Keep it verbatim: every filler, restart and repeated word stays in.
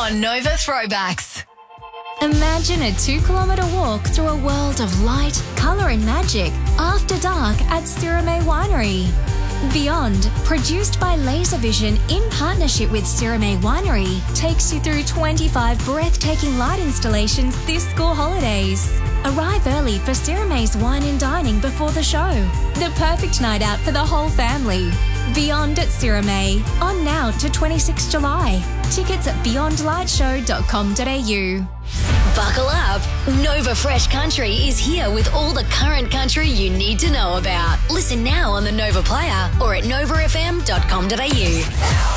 on Nova Throwbacks. Imagine a two-kilometre walk through a world of light, colour and magic after dark at Sirame Winery. Beyond, produced by Laservision in partnership with Sirame Winery, takes you through twenty-five breathtaking light installations this school holidays. Arrive early for Sirame's wine and dining before the show. The perfect night out for the whole family. Beyond at Sirame, on now to twenty-sixth of July. Tickets at beyond light show dot com dot a u. Buckle up. Nova Fresh Country is here with all the current country you need to know about. Listen now on the Nova Player or at nova f m dot com dot a u.